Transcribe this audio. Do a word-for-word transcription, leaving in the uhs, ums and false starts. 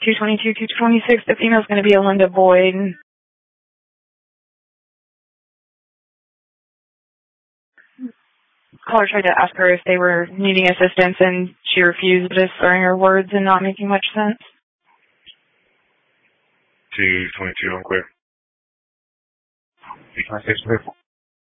two twenty-two, two twenty-six. The female's going to be a Linda Boyd. Caller tried to ask her if they were needing assistance, and she refused, just slurring her words and not making much sense. two twenty-two, I'm clear. two twenty-six, clear.